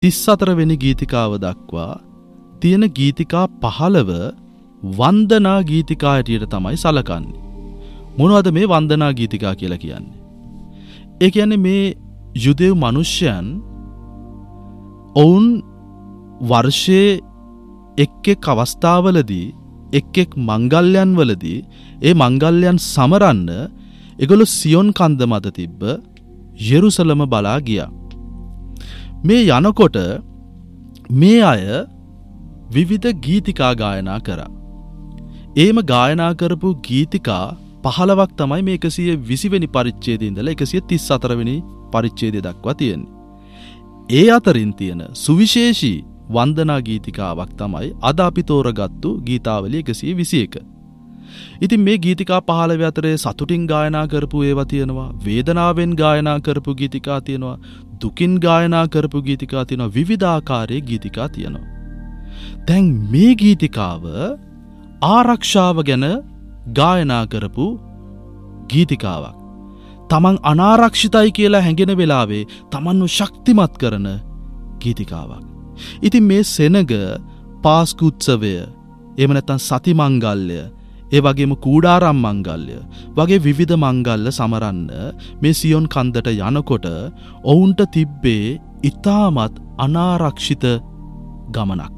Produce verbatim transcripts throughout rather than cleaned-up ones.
තිස් හතර වෙනි ගීතිකාව දක්වා තියෙන ගීතිකා පහළව වන්දනා ගීතිකා හැටියට තමයි සලකන්නේ. මොනවද මේ වන්දනා ගීතිකා කියලා කියන්නේ? ඒ කියන්නේ මේ යුදෙව් මිනිසයන් ඔවුන් වර්ෂයේ එක් එක් අවස්ථාවලදී එක් එක් මංගල්‍යයන් වලදී ඒ මංගල්‍යයන් සමරන්න ඒගොල්ලෝ සියොන් කන්ද මත තිබ්බ යෙරුසලම බලා ගියා. මේ යනකොට මේ අය විවිධ ගීතිකා ගායනා කරා. ඒම ගායනා කරපු ගීතිකා පහළවක් තමයි මේ එකසිය විසි වෙනි පරිච්ඡේදයේ ඉඳලා එකසිය තිස් හතර වෙනි පරිච්ඡේදය දක්වා තියෙන්නේ. ඒ අතරින් තියෙන සුවිශේෂී වන්දනා ගීතිකාවක් තමයි අද අපි තෝරගත්තු ගීතාවලිය එකසිය විසි එක. ඉතින් මේ ගීතිකා පහළව අතරේ සතුටින් ගායනා කරපු ඒවා තියෙනවා, වේදනාවෙන් ගායනා කරපු ගීතිකා තියෙනවා, දුකින් ගායනා කරපු ගීතිකා තියෙනවා, විවිධාකාරයේ ගීතිකා තියෙනවා. දැන් මේ ගීතිකාව ආරක්ෂාව ගැන ගායනා කරපු ගීතිකාවක්. තමන් අනාරක්ෂිතයි කියලා හැඟෙන වෙලාවේ තමන්ව ශක්තිමත් කරන ගීතිකාවක්. ඉතින් මේ සෙනග පාස්කු උත්සවය, එහෙම නැත්නම් සති මංගල්‍ය, ඒ වගේම කූඩාරම් මංගල්‍ය වගේ විවිධ මංගල්‍ය සමරන්න මේ සියොන් කන්දට යනකොට ඔවුන්ට තිබ්බේ ඊටමත් අනාරක්ෂිත ගමනක්.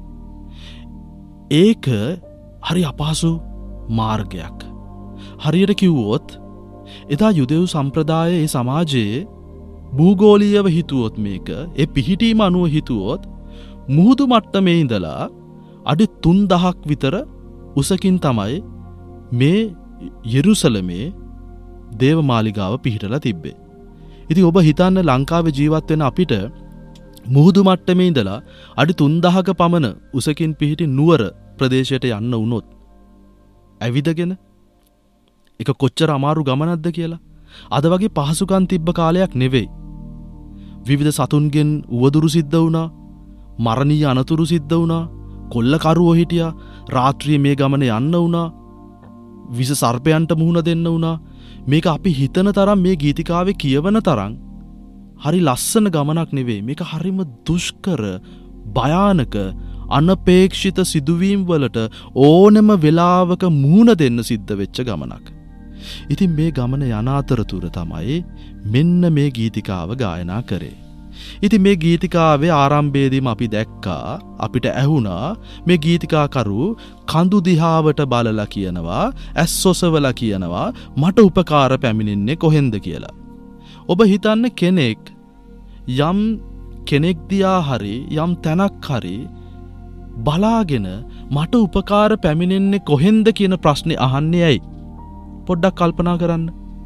ඒක හරි අපහසු මාර්ගයක්. හරියට කිව්වොත් එදා යුදෙව් සම්ප්‍රදායේ ඒ සමාජයේ භූගෝලීයව හිතුවොත් මේක ඒ පිහිටීම අනුව හිතුවොත් මුහුදු මට්ටමේ ඉඳලා අඩි තුන්දහක් විතර උසකින් තමයි මේ යෙරුසලමේ දේවමාලිගාව පිහිටලා තිබ්බේ. ඉතින් ඔබ හිතන්න ලංකාවේ ජීවත් වෙන අපිට මුහුදු මට්ටමේ ඉඳලා අඩි තුන්දහක පමණ උසකින් පිහිටි නුවර ප්‍රදේශයට යන්න වුණොත් ඇවිදගෙන ඒක කොච්චර අමාරු ගමනක්ද කියලා. අද වගේ පහසුකම් තිබ්බ කාලයක් නෙවෙයි. විවිධ සතුන්ගෙන් උවදුරු සිද්ධ වුණා, මරණීය අනතුරු සිද්ධ වුණා, කොල්ලකරුවෝ හිටියා, රාත්‍රියේ මේ ගමන යන්න වුණා, විස සර්පයන්ට මුහුණ දෙන්න වුණා. මේක අපි හිතන තරම් මේ ගීතිකාවේ කියවන තරම් හරි ලස්සන ගමනක් නෙවෙයි. මේක හරිම දුෂ්කර, භයානක, අනපේක්ෂිත සිදුවීම් වලට ඕනම වෙලාවක මුහුණ දෙන්න සිද්ධ වෙච්ච ගමනක්. ඉතින් මේ ගමන යන අතරතුර තමයි මෙන්න මේ ගීතිකාව ගායනා කරේ. ඉතින් මේ ගීතිකාවේ ආරම්භයේදීම අපි දැක්කා, අපිට ඇහුණා මේ ගීතිකාකරු කඳු දිහාවට බලලා කියනවා, ඇස් ඔසවලා කියනවා මට උපකාර පැමිණෙන්නේ කොහෙන්ද කියලා. ඔබ හිතන්න කෙනෙක් යම් කෙනෙක් දිහා හරි යම් තැනක් හරි බලාගෙන මට උපකාර පැමිණෙන්නේ කොහෙන්ද කියන ප්‍රශ්නේ අහන්නේ ඇයි? පොඩ්ඩක් කල්පනා කරන්න.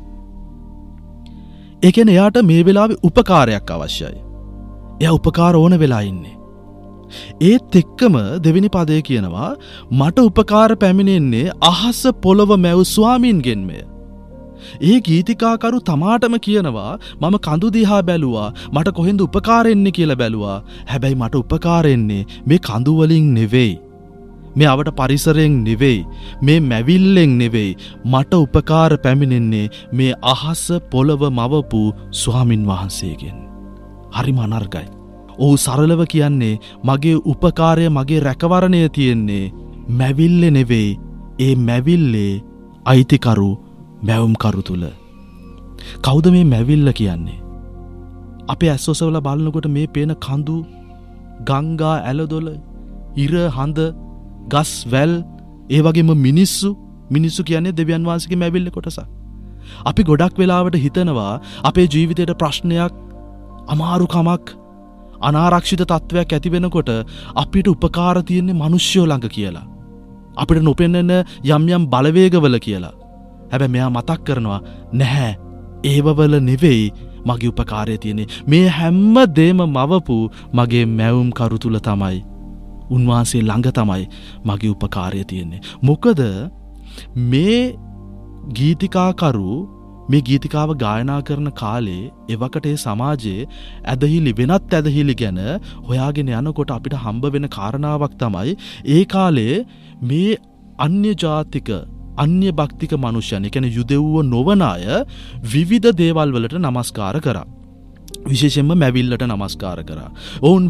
ඒ කියන්නේ එයාට මේ වෙලාවේ උපකාරයක් අවශ්‍යයි. එයා උපකාර ඕන වෙලා ඉන්නේ. ඒත් එක්කම දෙවෙනි පදයේ කියනවා මට උපකාර පැමිණෙන්නේ අහස පොළව මැව් ස්වාමින්ගෙන්මය. ඒ ගීතිකාකරු තමාටම කියනවා මම කඳු දිහා බැලුවා, මට කොහෙන්ද උපකාර එන්නේ කියලා බැලුවා. හැබැයි මට උපකාර එන්නේ මේ කඳු වලින් නෙවෙයි. මේ අවට පරිසරයෙන් නෙවෙයි, මේ මැවිල්ලෙන් නෙවෙයි. මට උපකාර පැමිණෙන්නේ මේ අහස පොළව මවපු ස්වාමින් වහන්සේගෙන්. හරිම අනර්ගයි. ඔහු සරලව කියන්නේ මගේ උපකාරය, මගේ රැකවරණය තියෙන්නේ මැවිල්ලේ නෙවෙයි, ඒ මැවිල්ලේ අයිතිකරු මැවුම්කරු තුල. කවුද මේ මැවිල්ල කියන්නේ? අපේ ඇස් ඔසවලා බලනකොට මේ පේන කඳු, ගංගා, ඇලදොල, ඉර, හඳ, ගස්, වැල්, ඒ වගේම මිනිස්සු. මිනිස්සු කියන්නේ දෙවියන් වහන්සේගේ මැවිල්ල කොටසක්. අපි ගොඩක් වෙලාවට හිතනවා අපේ ජීවිතේට ප්‍රශ්නයක්, අමාරුකමක්, අනාරක්ෂිත තත්වයක් ඇති වෙනකොට අපිට උපකාර තියෙන්නේ මිනිස්සුયો ළඟ කියලා. අපිට නොපෙනෙන යම් යම් බලවේගවල කියලා. හැබැයි මෙයා මතක් කරනවා නැහැ, ඒවවල නෙවෙයි මගේ උපකාරය තියෙන්නේ. මේ හැම දෙම මවපු මගේ මැවුම්කරු තුල තමයි, උන්වහන්සේ ළඟ තමයි මගේ උපකාරය තියෙන්නේ. මොකද මේ ගීතිකාකරු මේ ගීතිකාව ගායනා කරන කාලේ එවකට ඒ සමාජයේ ඇදහිලි, වෙනත් ඇදහිලි ගැන හොයාගෙන යනකොට අපිට හම්බ වෙන කාරණාවක් තමයි ඒ කාලේ මේ අන්‍ය ජාතික, අන්‍ය භක්තික මනුෂ්‍යයන්, ඒ කියන්නේ යුදෙව්ව නොවන අය විවිධ දේවල් වලට නමස්කාර කරා. විශේෂයෙන්ම මැවිල්ලට නමස්කාර කරා. ඔවුන්